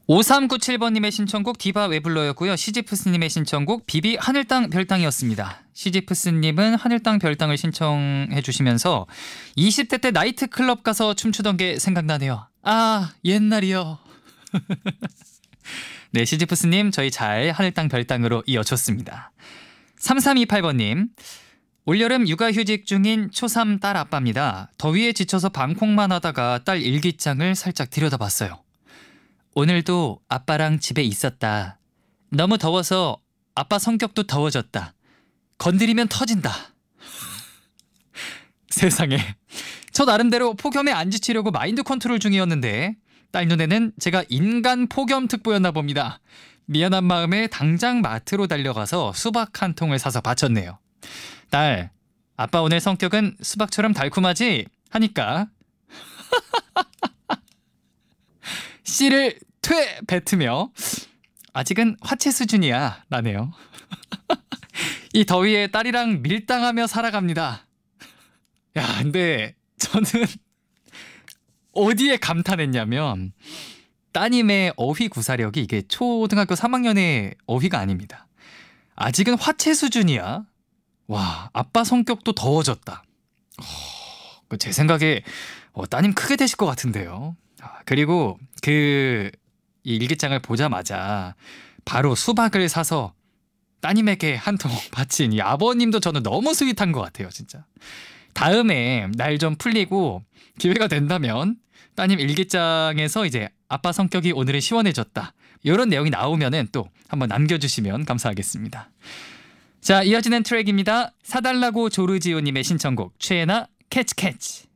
5397번님의 신청곡 디바 왜 불러였고요. 시지프스님의 신청곡 비비 하늘 땅 별 땅이었습니다. 시지프스님은 하늘 땅 별 땅을 신청해 주시면서 20대 때 나이트클럽 가서 춤추던 게 생각나네요. 아, 옛날이요. 네, 시지프스님 저희 잘 하늘 땅 별 땅으로 이어줬습니다. 3328번님, 올여름 육아휴직 중인 초3 딸 아빠입니다. 더위에 지쳐서 방콕만 하다가 딸 일기장을 살짝 들여다봤어요. 오늘도 아빠랑 집에 있었다. 너무 더워서 아빠 성격도 더워졌다. 건드리면 터진다. 세상에. 저 나름대로 폭염에 안 지치려고 마인드 컨트롤 중이었는데 딸 눈에는 제가 인간 폭염 특보였나 봅니다. 미안한 마음에 당장 마트로 달려가서 수박 한 통을 사서 바쳤네요. 딸, 아빠 오늘 성격은 수박처럼 달콤하지? 하니까 씨를 퇴 뱉으며 아직은 화채 수준이야 라네요. 이 더위에 딸이랑 밀당하며 살아갑니다. 야, 근데 저는 어디에 감탄했냐면 따님의 어휘 구사력이 이게 초등학교 3학년의 어휘가 아닙니다. 아직은 화채 수준이야. 와, 아빠 성격도 더워졌다. 제 생각에 따님 크게 되실 것 같은데요. 그리고 이 일기장을 보자마자 바로 수박을 사서 따님에게 한 통 바친 이 아버님도 저는 너무 스윗한 것 같아요, 진짜. 다음에 날 좀 풀리고 기회가 된다면 따님 일기장에서 이제 아빠 성격이 오늘은 시원해졌다, 이런 내용이 나오면은 또 한번 남겨주시면 감사하겠습니다. 자, 이어지는 트랙입니다. 사달라고 조르지오님의 신청곡 최애나 캐치 캐치.